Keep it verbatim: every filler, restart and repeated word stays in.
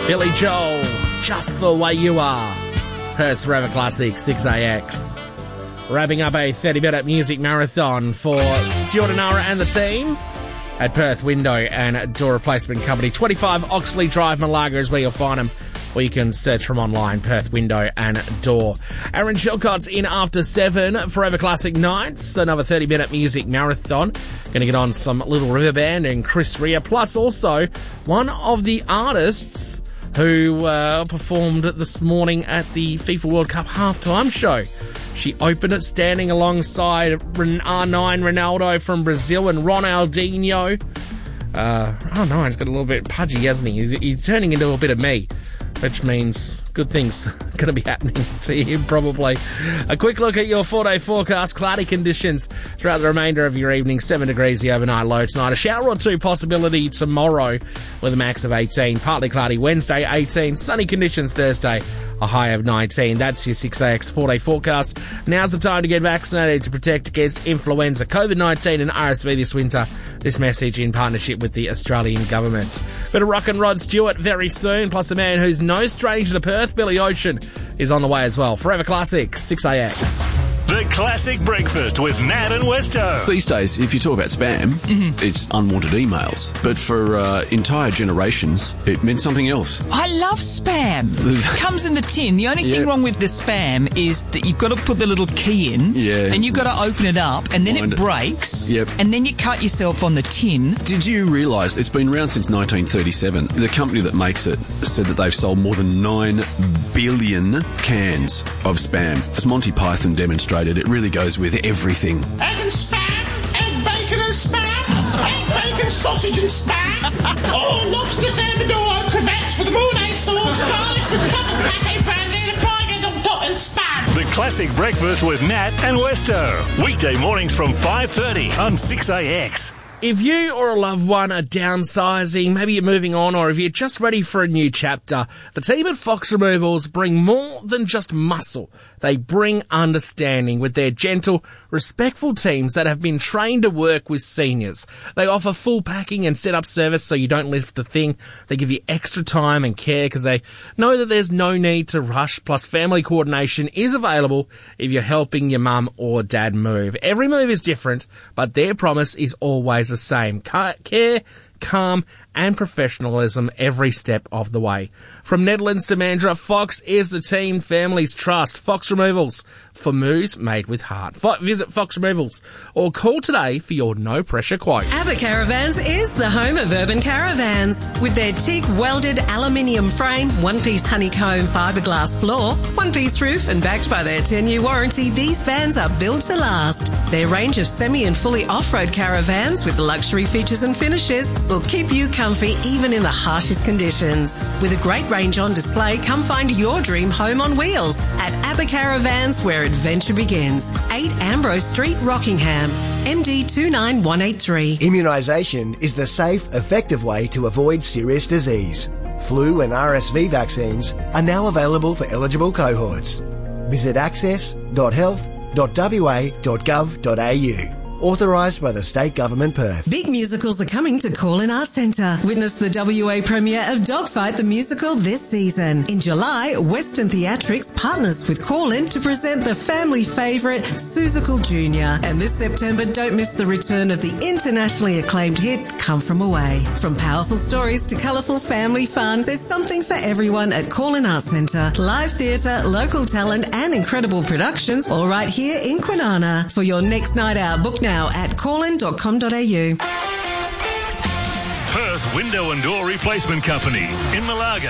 Billy Joel, Just the Way You Are. Perth's Forever Classic, six A X. Wrapping up a thirty-minute music marathon for Stuart and Nara and the team at Perth Window and Door Replacement Company. twenty-five Oxley Drive, Malaga is where you'll find them. Or you can search from online, Perth Window and Door. Aaron Shilcott's in after seven, Forever Classic Nights. Another thirty-minute music marathon. Going to get on some Little River Band and Chris Rea. Plus also one of the artists who uh, performed this morning at the FIFA World Cup halftime show. She opened it standing alongside R nine Ronaldo from Brazil and Ronaldinho. Uh, R nine's got a little bit pudgy, hasn't he? He's, he's turning into a bit of me, which means good things going to be happening to him probably. A quick look at your four-day forecast. Cloudy conditions throughout the remainder of your evening. seven degrees the overnight low tonight. A shower or two possibility tomorrow with a max of eighteen. Partly cloudy Wednesday, eighteen. Sunny conditions Thursday, a high of nineteen. That's your six A X four-day forecast. Now's the time to get vaccinated to protect against influenza, COVID nineteen and R S V this winter. This message in partnership with the Australian government. Bit of rock and Rod Stewart very soon, plus a man who's no stranger to Perth, Billy Ocean, is on the way as well. Forever Classic, six A X. The Classic Breakfast with Nat and Westo. These days, if you talk about spam, mm-hmm. it's unwanted emails. But for uh, entire generations, it meant something else. I love spam. Comes in the tin. The only thing yep. wrong with the spam is that you've got to put the little key in, yeah. and you've got to open it up, and then Find it breaks, it. Yep. and then you cut yourself on the tin. Did you realise it's been around since nineteen thirty-seven? The company that makes it said that they've sold more than nine billion cans of spam. As Monty Python demonstrated, it really goes with everything. Egg and spam, egg, bacon and spam, egg, bacon, sausage and spam. Oh, lobster, thermidor, crevettes with Mornay sauce, garnished with truffle pate brandy and a pineapple dot and spam. The Classic Breakfast with Nat and Westo. Weekday mornings from five thirty on six A X. If you or a loved one are downsizing, maybe you're moving on, or if you're just ready for a new chapter, the team at Fox Removals bring more than just muscle. They bring understanding with their gentle, respectful teams that have been trained to work with seniors. They offer full packing and setup service so you don't lift a thing. They give you extra time and care because they know that there's no need to rush. Plus, family coordination is available if you're helping your mum or dad move. Every move is different, but their promise is always the same. Care, calm and professionalism every step of the way. From Netherlands to Mandurah, Fox is the team families trust. Fox Removals, for moves made with heart. Fo- visit Fox Removals or call today for your no-pressure quote. ABBA Caravans is the home of urban caravans. With their teak welded aluminium frame, one-piece honeycomb fiberglass floor, one-piece roof and backed by their ten-year warranty, these vans are built to last. Their range of semi and fully off-road caravans with luxury features and finishes will keep you comfy even in the harshest conditions. With a great range on display, come find your dream home on wheels at ABBA Caravans, where adventure begins. eight Ambrose Street, Rockingham, M D two nine one eight three. Immunisation is the safe, effective way to avoid serious disease. Flu and R S V vaccines are now available for eligible cohorts. Visit access dot health dot w a dot gov dot a u. Authorised by the State Government Perth. Big musicals are coming to Call-In Arts Centre. Witness the W A premiere of Dogfight the Musical this season. In July, Western Theatrics partners with Call-In to present the family favourite Seussical Junior And this September, don't miss the return of the internationally acclaimed hit Come From Away. From powerful stories to colourful family fun, there's something for everyone at Call-In Arts Centre. Live theatre, local talent and incredible productions all right here in Kwinana. For your next night out, book now now at callin dot com dot a u. Perth Window and Door Replacement Company in Malaga.